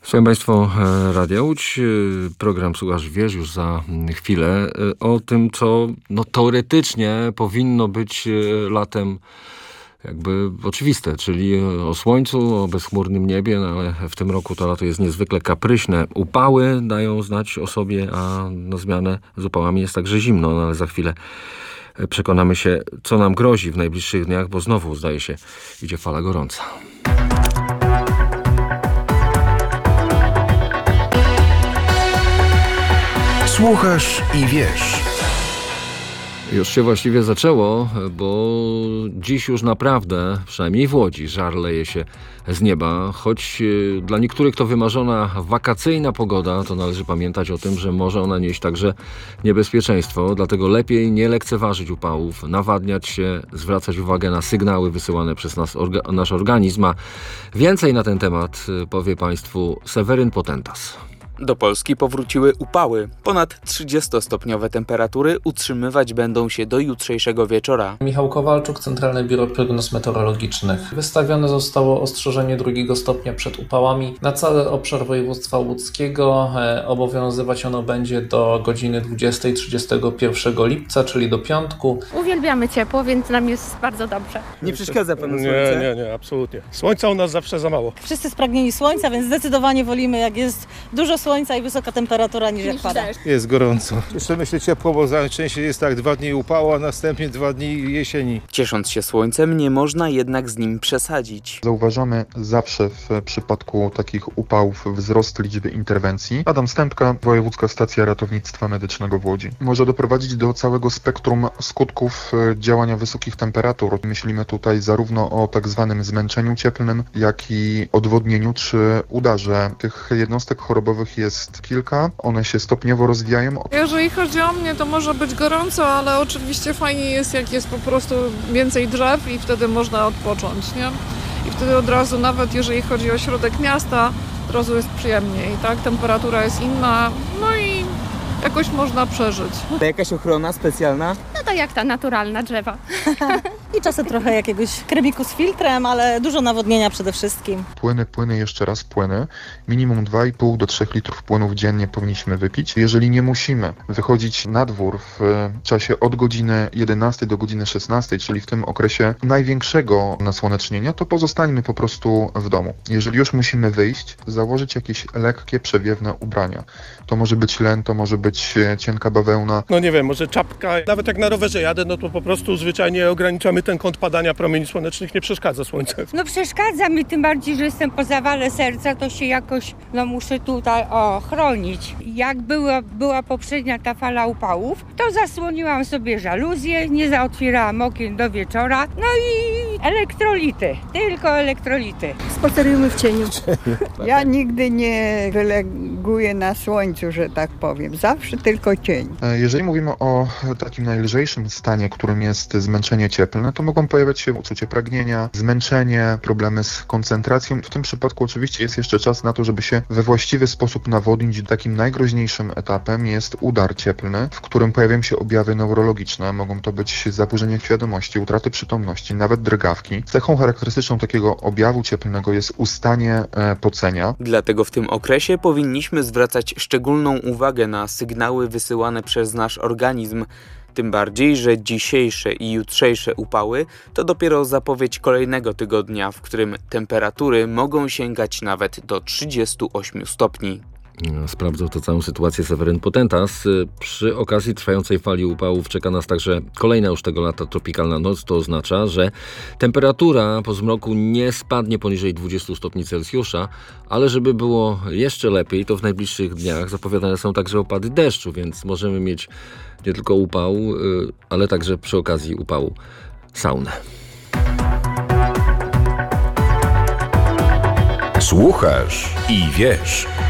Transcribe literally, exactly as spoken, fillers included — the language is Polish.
Słuchaj Państwo, Radia Łódź, program Słuchasz Wiesz już za chwilę o tym, co no, teoretycznie powinno być latem jakby oczywiste, czyli o słońcu, o bezchmurnym niebie, no ale w tym roku to lato jest niezwykle kapryśne. Upały dają znać o sobie, a na zmianę z upałami jest także zimno, no ale za chwilę przekonamy się, co nam grozi w najbliższych dniach, bo znowu, zdaje się, idzie fala gorąca. Słuchasz i wiesz. Już się właściwie zaczęło, bo dziś już naprawdę, przynajmniej w Łodzi, żar leje się z nieba. Choć dla niektórych to wymarzona wakacyjna pogoda, to należy pamiętać o tym, że może ona nieść także niebezpieczeństwo. Dlatego lepiej nie lekceważyć upałów, nawadniać się, zwracać uwagę na sygnały wysyłane przez nas, orga, nasz organizm. A więcej na ten temat powie Państwu Seweryn Potentas. Do Polski powróciły upały. Ponad trzydziestostopniowe temperatury utrzymywać będą się do jutrzejszego wieczora. Michał Kowalczuk, Centralne Biuro Prognoz Meteorologicznych. Wystawione zostało ostrzeżenie drugiego stopnia przed upałami na cały obszar województwa łódzkiego. E, obowiązywać ono będzie do godziny dwudziestej trzydziestego pierwszego lipca, czyli do piątku. Uwielbiamy ciepło, więc nam jest bardzo dobrze. Nie przeszkadza panu słońce? Nie, nie, nie, absolutnie. Słońca u nas zawsze za mało. Wszyscy spragnieni słońca, więc zdecydowanie wolimy, jak jest dużo słońca i wysoka temperatura, niż jak pada. Jest gorąco. Cieszymy się ciepło, bo najczęściej jest tak dwa dni upało, a następnie dwa dni jesieni. Ciesząc się słońcem, nie można jednak z nim przesadzić. Zauważamy zawsze w przypadku takich upałów wzrost liczby interwencji. Adam Stępka, Wojewódzka Stacja Ratownictwa Medycznego w Łodzi. Może doprowadzić do całego spektrum skutków działania wysokich temperatur. Myślimy tutaj zarówno o tak zwanym zmęczeniu cieplnym, jak i odwodnieniu czy udarze. Tych jednostek chorobowych jest kilka, one się stopniowo rozwijają. Jeżeli chodzi o mnie, to może być gorąco, ale oczywiście fajnie jest, jak jest po prostu więcej drzew i wtedy można odpocząć, nie? I wtedy od razu, nawet jeżeli chodzi o środek miasta, od razu jest przyjemniej, tak? Temperatura jest inna, no i jakoś można przeżyć. To jakaś ochrona specjalna? No to jak ta naturalna drzewa. I czasem trochę jakiegoś kremiku z filtrem, ale dużo nawodnienia przede wszystkim. Płyny, płyny, jeszcze raz płyny. Minimum dwa i pół do trzech litrów płynów dziennie powinniśmy wypić. Jeżeli nie musimy wychodzić na dwór w czasie od godziny jedenastej do godziny szesnastej, czyli w tym okresie największego nasłonecznienia, to pozostańmy po prostu w domu. Jeżeli już musimy wyjść, założyć jakieś lekkie, przewiewne ubrania. To może być len, to może być cienka bawełna. No nie wiem, może czapka. Nawet jak na rowerze jadę, no to po prostu zwyczajnie ograniczamy ten kąt padania promieni słonecznych, nie przeszkadza słońce. No przeszkadza mi, tym bardziej, że jestem po zawale serca, to się jakoś, no muszę tutaj o, chronić. Jak była, była poprzednia ta fala upałów, to zasłoniłam sobie żaluzję, nie zaotwierałam okien do wieczora, no i elektrolity, tylko elektrolity. Spacerujemy w cieniu. Ja nigdy nie wyleguję na słońcu, że tak powiem. Zawsze tylko cień. Jeżeli mówimy o takim najlżejszym stanie, którym jest zmęczenie cieplne, to mogą pojawiać się uczucie pragnienia, zmęczenie, problemy z koncentracją. W tym przypadku oczywiście jest jeszcze czas na to, żeby się we właściwy sposób nawodnić. Takim najgroźniejszym etapem jest udar cieplny, w którym pojawiają się objawy neurologiczne. Mogą to być zaburzenia świadomości, utraty przytomności, nawet drgawki. Cechą charakterystyczną takiego objawu cieplnego jest ustanie e, pocenia. Dlatego w tym okresie powinniśmy zwracać szczególną uwagę na sygnały wysyłane przez nasz organizm. Tym bardziej, że dzisiejsze i jutrzejsze upały to dopiero zapowiedź kolejnego tygodnia, w którym temperatury mogą sięgać nawet do trzydziestu ośmiu stopni. Sprawdzał tę całą sytuację Seweryn Potentas. Przy okazji trwającej fali upałów czeka nas także kolejna już tego lata tropikalna noc. To oznacza, że temperatura po zmroku nie spadnie poniżej dwudziestu stopni Celsjusza, ale żeby było jeszcze lepiej, to w najbliższych dniach zapowiadane są także opady deszczu, więc możemy mieć nie tylko upał, ale także przy okazji upału saunę. Słuchasz i wiesz.